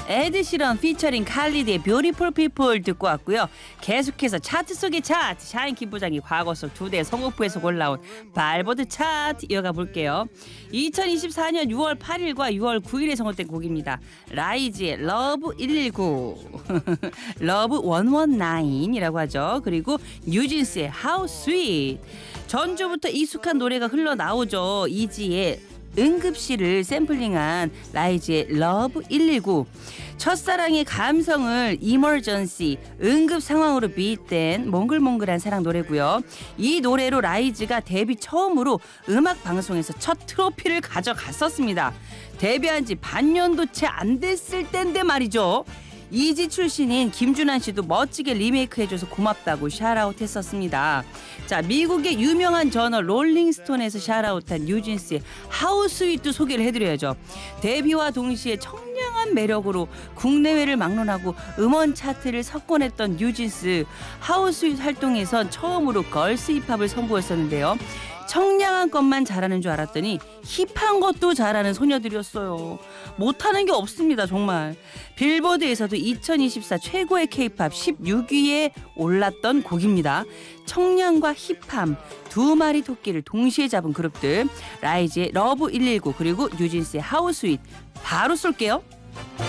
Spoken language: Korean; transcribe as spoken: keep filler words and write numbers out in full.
에드 시런 피처링 칼리드의 뷰티풀 피플 듣고 왔고요. 계속해서 차트 속의 차트 샤인킴 부장이 과거 속 두 대 선곡부에서 골라온 발보드 차트 이어가 볼게요. 이천이십사년 유월 팔일과 유월 구일에 선곡된 곡입니다. 라이즈의 러브 일일구 러브 백십구이라고 하죠. 그리고 뉴진스의 How Sweet. 전주부터 익숙한 노래가 흘러나오죠. 이지의 응급실을 샘플링한 라이즈의 러브 일일구. 첫사랑의 감성을 이머전시 응급 상황으로 빗댄 몽글몽글한 사랑 노래고요. 이 노래로 라이즈가 데뷔 처음으로 음악 방송에서 첫 트로피를 가져갔었습니다. 데뷔한 지 반년도 채 안 됐을 땐데 말이죠. 이지 출신인 김준환 씨도 멋지게 리메이크해줘서 고맙다고 샤라웃 했었습니다. 자, 미국의 유명한 저널 롤링스톤에서 샤라웃한 뉴진스의 하우 스윗도 소개를 해드려야죠. 데뷔와 동시에 청량한 매력으로 국내외를 막론하고 음원 차트를 석권했던 뉴진스. 하우 스윗 활동에선 처음으로 걸스 힙합을 선보였었는데요. 청량한 것만 잘하는 줄 알았더니 힙한 것도 잘하는 소녀들이었어요. 못하는 게 없습니다, 정말. 빌보드에서도 이천이십사 최고의 케이팝 십육 위에 올랐던 곡입니다. 청량과 힙함 두 마리 토끼를 동시에 잡은 그룹들 라이즈의 러브 일일구 그리고 뉴진스의 하우 스윗 바로 쏠게요.